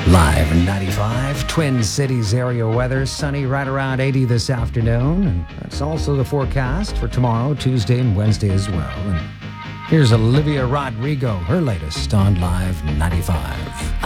Live 95, Twin Cities area weather, sunny right around 80 this afternoon. And that's also the forecast for tomorrow, Tuesday, and Wednesday as well. And here's Olivia Rodrigo, her latest on Live 95.